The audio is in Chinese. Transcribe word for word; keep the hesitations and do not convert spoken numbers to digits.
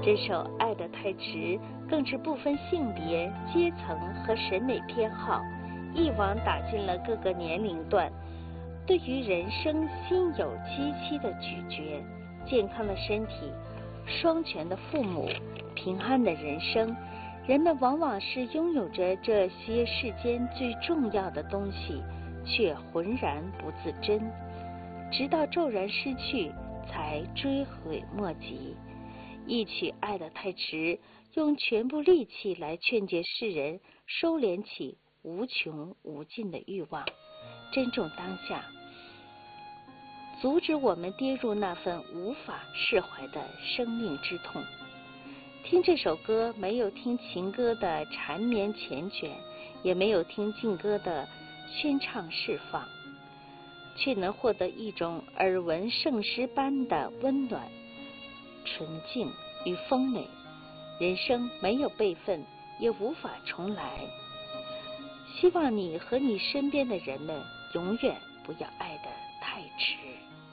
这首《爱得太迟》更是不分性别、阶层和审美偏好，一网打尽了各个年龄段对于人生心有戚戚的咀嚼。健康的身体，双全的父母，平安的人生，人们往往是拥有着这些世间最重要的东西，却浑然不自知，直到骤然失去，才追悔莫及。一曲《爱得太迟》，用全部力气来劝诫世人收敛起无穷无尽的欲望，珍重当下，阻止我们跌入那份无法释怀的生命之痛。听这首歌，没有听情歌的缠绵缱绻，也没有听劲歌的宣唱释放，却能获得一种耳闻圣诗般的温暖、纯净与丰美。人生没有备份，也无法重来。希望你和你身边的人们永远不要爱得太迟。